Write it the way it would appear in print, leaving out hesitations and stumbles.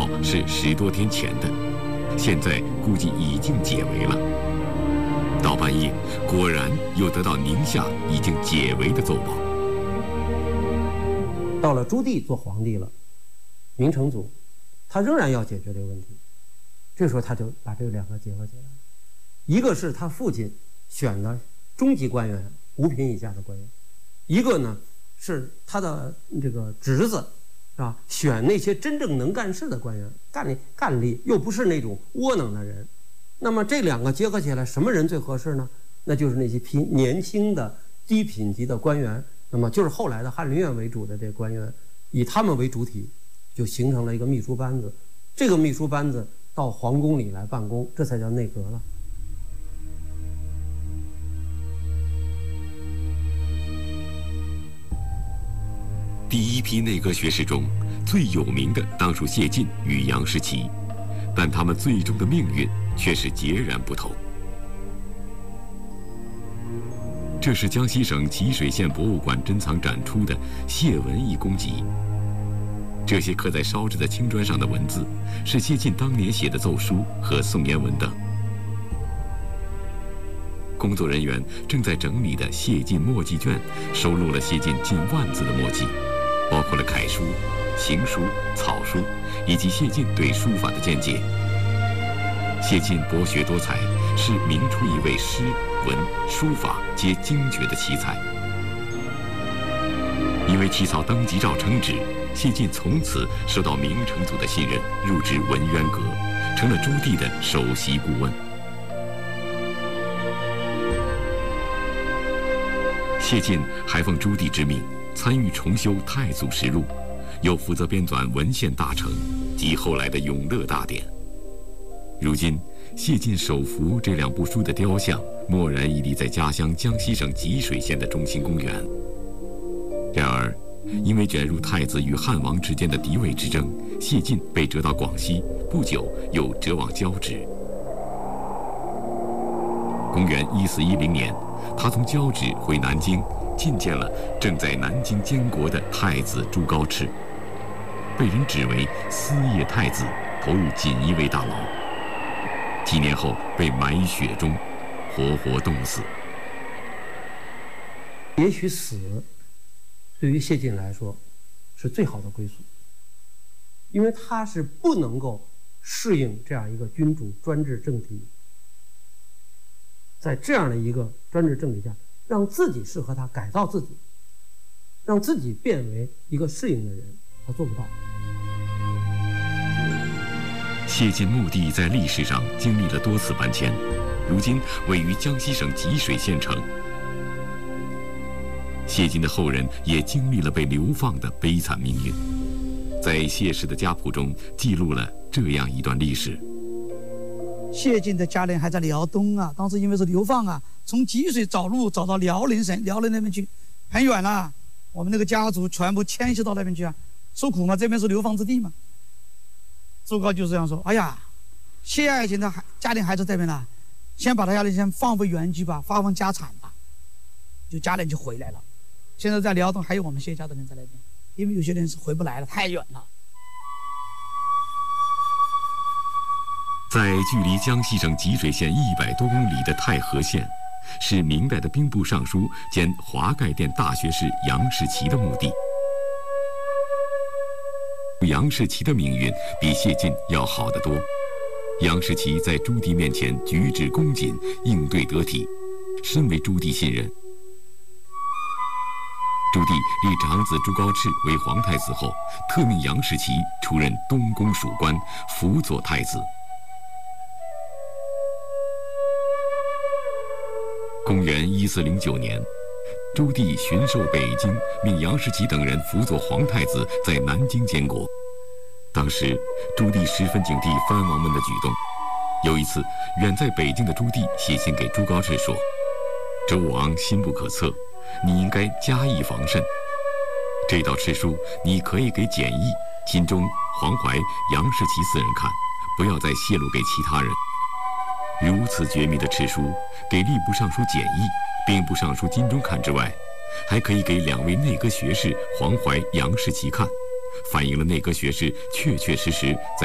报是10多天前的，现在估计已经解围了。到半夜，果然又得到宁夏已经解围的奏报。 到了朱棣做皇帝了，明成祖，他仍然要解决这个问题。这时候他就把这两个结合起来了，一个是他父亲选的中级官员，5品以下的官员；一个呢是他的这个侄子，是吧？选那些真正能干事的官员，干力又不是那种窝囊的人。那么这两个结合起来，什么人最合适呢？那就是那些年轻的低品级的官员。那么就是后来的翰林院为主的这官员，以他们为主体，就形成了一个秘书班子。这个秘书班子到皇宫里来办公，这才叫内阁了。 第一批内阁学士中，最有名的当属谢晋与杨士奇，但他们最终的命运却是截然不同。这是江西省吉水县博物馆珍藏展出的谢文一公集。这些刻在烧制的青砖上的文字，是谢晋当年写的奏书和宋言文等。工作人员正在整理的谢晋墨迹卷，收录了谢晋近10000字的墨迹，包括了楷书、行书、草书，以及谢晋对书法的见解。谢晋博学多才，是明初一位诗文书法皆精绝的奇才。因为起草登基诏称旨，谢晋从此受到明成祖的信任，入职文渊阁，成了朱棣的首席顾问。谢晋还奉朱棣之命，参与重修《太祖实录》，又负责编纂《文献大成》及后来的《永乐大典》。如今，谢晋手扶这2部书的雕像，默然屹立在家乡江西省吉水县的中心公园。然而，因为卷入太子与汉王之间的嫡位之争，谢晋被折到广西，不久又折往交趾。公元1410年，他从交趾回南京，觐见了正在南京监国的太子朱高炽，被人指为私谒太子，投入锦衣卫大牢。几年后被埋于雪中，活活冻死。 也许死对于谢晋来说是最好的归宿，因为他是不能够适应这样一个君主专制政体，在这样的一个专制政体下，让自己适合他，改造自己，让自己变为一个适应的人，他做不到。 谢晋墓地在历史上经历了多次搬迁，如今位于江西省吉水县城。谢晋的后人也经历了被流放的悲惨命运，在谢氏的家谱中记录了这样一段历史。 谢晋的家人还在辽东啊，当时因为是流放啊，从吉水找路找到辽宁省，辽宁那边去，很远了。我们那个家族全部迁徙到那边去啊，受苦嘛，这边是流放之地嘛。朱高就这样说：“哎呀，谢爱卿的家庭孩子这边呢，先把他家里先放回原居吧，发放家产吧。”就家人就回来了。现在在辽东还有我们谢家的人在那边，因为有些人是回不来了，太远了。 在距离江西省吉水县100多公里的太和县，是明代的兵部尚书兼华盖店大学士杨士奇的墓地。杨士奇的命运比谢晋要好得多。杨士奇在朱棣面前举止恭谨，应对得体，深为朱棣信任。朱棣立长子朱高炽为皇太子后，特命杨士奇出任东宫属官，辅佐太子。公元1409年，朱棣巡狩北京，命杨士奇等人辅佐皇太子在南京监国。当时，朱棣十分警惕藩王们的举动。有一次，远在北京的朱棣写信给朱高炽说：“周王心不可测，你应该加以防慎。这道敕书你可以给简易、钦忠、黄怀、杨士奇4人看，不要再泄露给其他人。”如此绝密的敕书，给吏部尚书简易、兵部尚书金忠看之外，还可以给2位内阁学士黄怀、杨士奇看，反映了内阁学士确确实实在